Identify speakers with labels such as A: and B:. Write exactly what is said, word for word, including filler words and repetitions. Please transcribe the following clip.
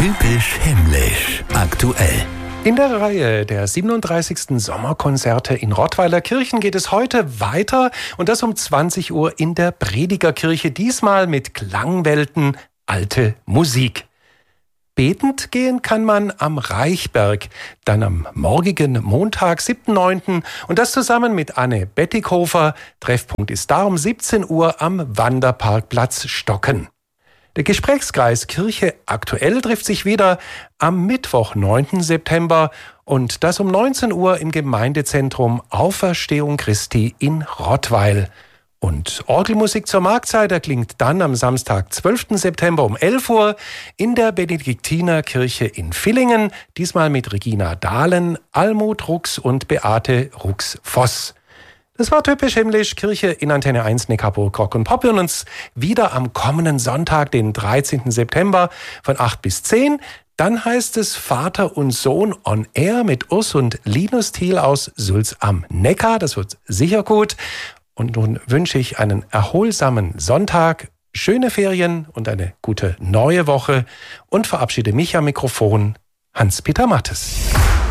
A: Typisch himmlisch. Aktuell.
B: In der Reihe der siebenunddreißigsten Sommerkonzerte in Rottweiler Kirchen geht es heute weiter und das um zwanzig Uhr in der Predigerkirche, diesmal mit Klangwelten alte Musik. Betend gehen kann man am Reichberg, dann am morgigen Montag, siebten neunten und das zusammen mit Anne Bettighofer. Treffpunkt ist da um siebzehn Uhr am Wanderparkplatz Stocken. Der Gesprächskreis Kirche aktuell trifft sich wieder am Mittwoch, neunten September und das um neunzehn Uhr im Gemeindezentrum Auferstehung Christi in Rottweil. Und Orgelmusik zur Marktzeit erklingt dann am Samstag, zwölften September um elf Uhr in der Benediktinerkirche in Villingen, diesmal mit Regina Dahlen, Almut Rux und Beate Rux-Voss. Das war typisch himmlisch, Kirche in Antenne eins Neckarburg Rock und Pop. Wir hören uns wieder am kommenden Sonntag, den dreizehnten September von acht bis zehn. Dann heißt es Vater und Sohn on Air mit Urs und Linus Thiel aus Sulz am Neckar. Das wird sicher gut. Und nun wünsche ich einen erholsamen Sonntag, schöne Ferien und eine gute neue Woche und verabschiede mich am Mikrofon, Hans-Peter Mattes.